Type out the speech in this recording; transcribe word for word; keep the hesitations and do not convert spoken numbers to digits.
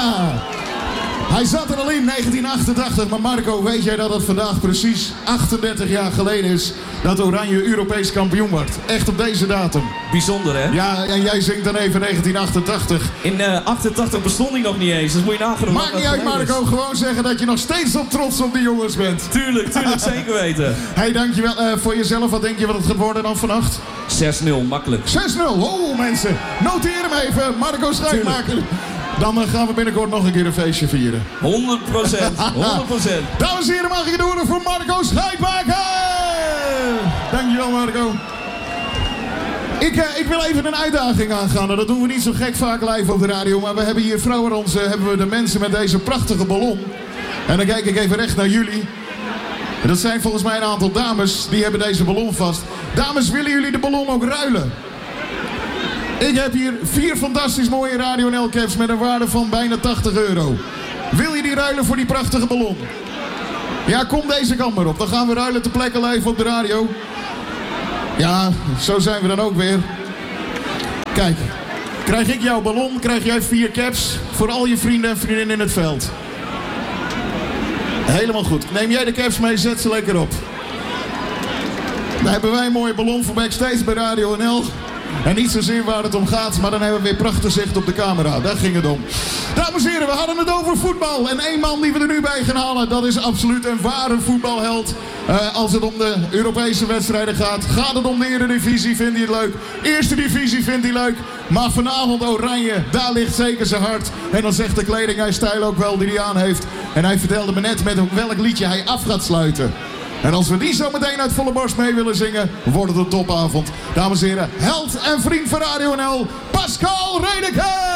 Ja! Hij zat er al in negentien achtentachtig, maar Marco, weet jij dat het vandaag precies achtendertig jaar geleden is dat Oranje Europees kampioen wordt? Echt op deze datum. Bijzonder, hè? Ja, en jij zingt dan even negentien achtentachtig. In uh, achtentachtig bestond hij nog niet eens, dus moet je nagaan. Maakt niet uit, Marco, is. Gewoon zeggen dat je nog steeds op trots op die jongens bent. Tuurlijk, tuurlijk, zeker weten. Hé, hey, dankjewel uh, voor jezelf. Wat denk je wat het gaat worden dan vannacht? zes nul, makkelijk. zes nul, oh mensen. Noteer hem even, Marco Schuitmaker. Dan gaan we binnenkort nog een keer een feestje vieren. honderd procent, honderd procent. Dames en heren, mag ik doen voor Marco Schuitmaker. Dankjewel, Marco. Ik, uh, ik wil even een uitdaging aangaan. Dat doen we niet zo gek vaak live op de radio. Maar we hebben hier voor ons uh, hebben we de mensen met deze prachtige ballon. En dan kijk ik even recht naar jullie. En dat zijn volgens mij een aantal dames. Die hebben deze ballon vast. Dames, willen jullie de ballon ook ruilen? Ik heb hier vier fantastisch mooie Radio N L caps met een waarde van bijna tachtig euro. Wil je die ruilen voor die prachtige ballon? Ja, kom deze kant maar op. Dan gaan we ruilen ter plekke live op de radio. Ja, zo zijn we dan ook weer. Kijk, krijg ik jouw ballon, krijg jij vier caps voor al je vrienden en vriendinnen in het veld. Helemaal goed. Neem jij de caps mee, zet ze lekker op. Dan hebben wij een mooie ballon voor backstage bij Radio N L. En niet zozeer waar het om gaat, maar dan hebben we weer prachtig zicht op de camera. Daar ging het om. Dames en heren, we hadden het over voetbal. En één man die we er nu bij gaan halen, dat is absoluut een ware voetbalheld. Uh, als het om de Europese wedstrijden gaat. Gaat het om de Eredivisie, vindt hij het leuk. Eerste divisie vindt hij leuk. Maar vanavond Oranje, daar ligt zeker zijn hart. En dan zegt de kleding hij stijl ook wel die hij aan heeft. En hij vertelde me net met welk liedje hij af gaat sluiten. En als we die zo meteen uit volle borst mee willen zingen, wordt het een topavond. Dames en heren, held en vriend van Radio N L, Pascal Redeke!